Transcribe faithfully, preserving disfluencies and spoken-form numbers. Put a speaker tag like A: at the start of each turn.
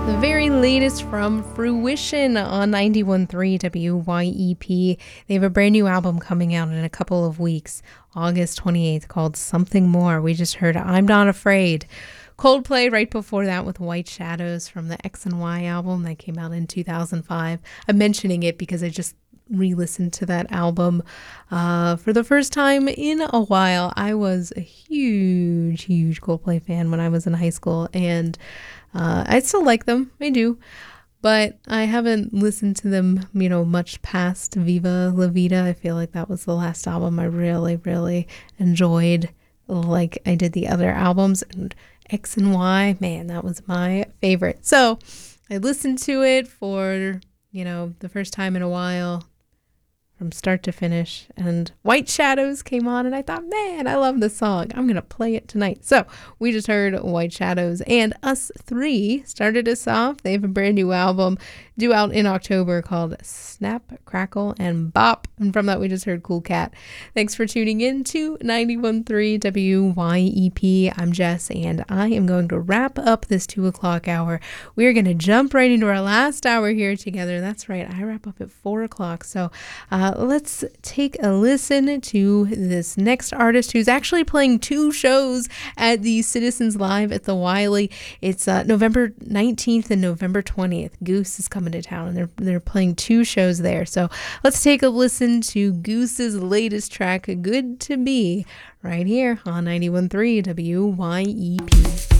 A: The very latest from Fruition on ninety-one point three W Y E P. They have a brand new album coming out in a couple of weeks, August twenty-eighth, called Something More. We just heard I'm Not Afraid. Coldplay right before that with White Shadows from the X and Y album that came out in two thousand five. I'm mentioning it because I just re-listened to that album uh, for the first time in a while. I was a huge, huge Coldplay fan when I was in high school, and uh, I still like them. I do. But I haven't listened to them, you know, much past Viva La Vida. I feel like that was the last album I really, really enjoyed, like I did the other albums. And X and Y, man, that was my favorite. So I listened to it for, you know, the first time in a while, from start to finish, and White Shadows came on, and I thought, man, I love this song. I'm going to play it tonight. So we just heard White Shadows, and Us Three started us off. They have a brand new album due out in October called Snap, Crackle, and Bop. And from that, we just heard Cool Cat. Thanks for tuning in to ninety-one point three W Y E P. I'm Jess, and I am going to wrap up this two o'clock hour. We're going to jump right into our last hour here together. That's right. I wrap up at four o'clock. So uh, let's take a listen to this next artist who's actually playing two shows at the Citizens Live at the Wiley. It's uh, November nineteenth and November twentieth. Goose is coming to town, and they're they're playing two shows there. So let's take a listen to Goose's latest track, Good to Be, right here on ninety-one point three W Y E P.